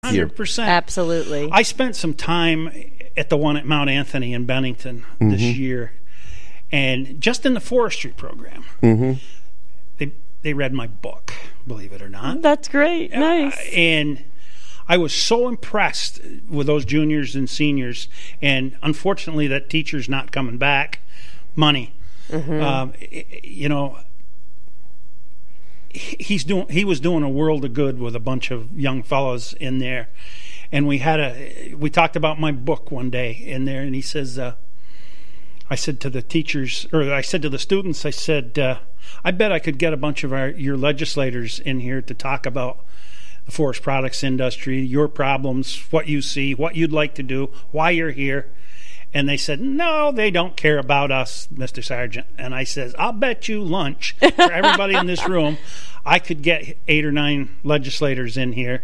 100%. Absolutely. I spent some time at the one at Mount Anthony in Bennington this year, and just in the forestry program, they read my book, believe it or not. That's great. Nice. And I was so impressed with those juniors and seniors, and unfortunately that teacher's not coming back. Money. You know, he was doing a world of good with a bunch of young fellows in there. And we talked about my book one day in there, and he says, I said to the teachers, or I said to the students, I said, I bet I could get a bunch of your legislators in here to talk about the forest products industry, your problems, what you see, what you'd like to do, why you're here. And they said, no, they don't care about us, Mr. Sargent. And I says, I'll bet you lunch for everybody in this room, I could get 8 or 9 legislators in here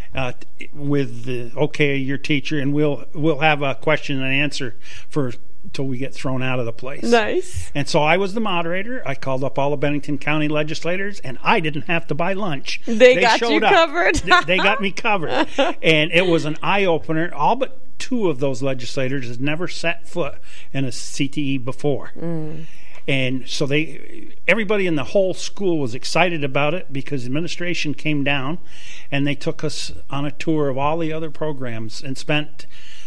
with your teacher, and we'll have a question and answer till we get thrown out of the place. Nice. And so I was the moderator. I called up all the Bennington County legislators, and I didn't have to buy lunch. They got showed you up. covered. They got me covered. And it was an eye-opener. All but 2 of those legislators had never set foot in a CTE before. And so everybody in the whole school was excited about it, because administration came down and they took us on a tour of all the other programs and spent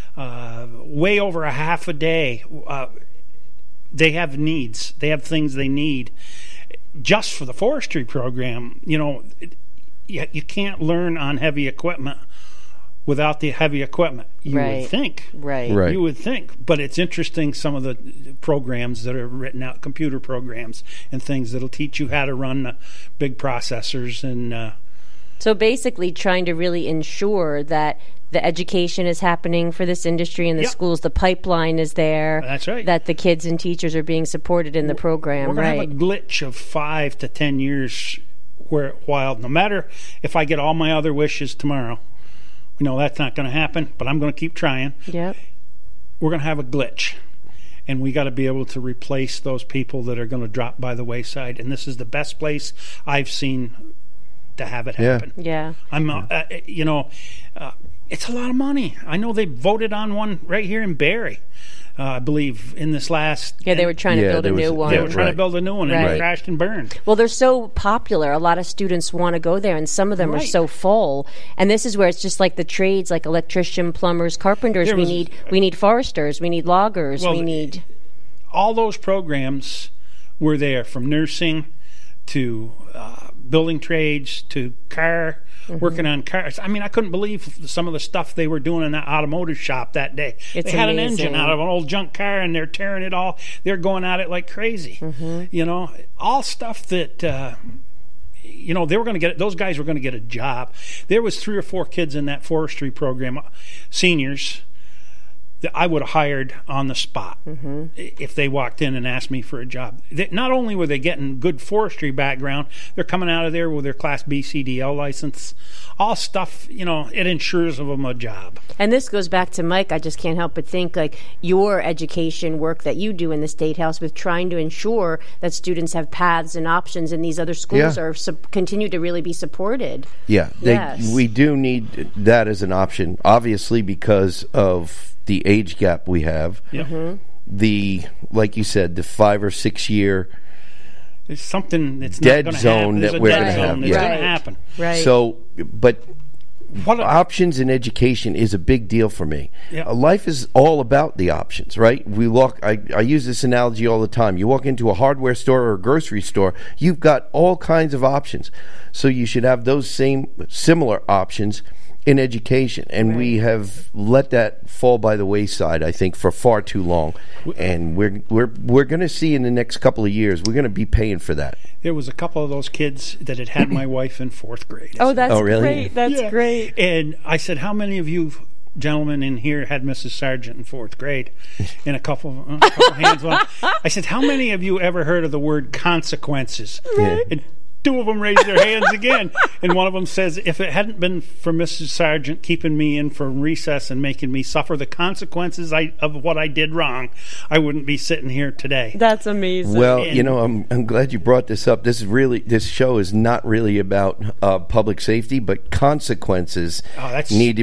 way over a half a day. They have needs. They have things they need just for the forestry program. You know, you can't learn on heavy equipment without the heavy equipment. You would think. Right. You would think. But it's interesting, some of the programs that are written out, computer programs and things that'll teach you how to run big processors. And so basically trying to really ensure that the education is happening for this industry in the schools, the pipeline is there. That's right. That the kids and teachers are being supported in the program. We're going to have a glitch of 5 to 10 years while no matter if I get all my other wishes tomorrow, we know that's not going to happen, but I'm going to keep trying. Yep. We're going to have a glitch, and we got to be able to replace those people that are going to drop by the wayside. And this is the best place I've seen to have it happen. Yeah. I'm, it's a lot of money. I know they voted on one right here in Barrie, I believe, in this last... Yeah, they were trying to build a new one. They were trying to build a new one, and it crashed and burned. Well, they're so popular. A lot of students want to go there, and some of them are so full. And this is where it's just like the trades, like electrician, plumbers, carpenters. We need foresters. We need loggers. Well, we need... All those programs were there, from nursing to building trades to working on cars. I mean, I couldn't believe some of the stuff they were doing in that automotive shop that day. They had an engine out of an old junk car, and they're tearing it all. They're going at it like crazy. You know, all stuff that they were going to get. Those guys were going to get a job. There was 3 or 4 kids in that forestry program, seniors, that I would have hired on the spot if they walked in and asked me for a job. Not only were they getting good forestry background, they're coming out of there with their Class B CDL license. All stuff, it ensures of them a job. And this goes back to Mike. I just can't help but think, like, your education work that you do in the State House with trying to ensure that students have paths and options, and these other schools are continue to really be supported. Yeah, we do need that as an option, obviously, because of the age gap we have. Like you said, the 5 or 6 year there's something that's dead not going to zone happen. that we're going to have. It's going to happen. Right. So, but options in education is a big deal for me. Life is all about the options, right? I use this analogy all the time. You walk into a hardware store or a grocery store, you've got all kinds of options. So you should have those similar options in education, and we have let that fall by the wayside, I think, for far too long. And we're going to see in the next couple of years, we're going to be paying for that. There was a couple of those kids that had my wife in 4th grade. That's really? great. That's great. And I said, how many of you gentlemen in here had Mrs. Sargent in 4th grade? And a couple hands went. I said, how many of you ever heard of the word consequences? And 2 of them raised their hands again, and one of them says, if it hadn't been for Mrs. Sargent keeping me in for recess and making me suffer the consequences of what I did wrong, I wouldn't be sitting here today. That's amazing. Well, I'm glad you brought this up. This show is not really about public safety, but consequences need to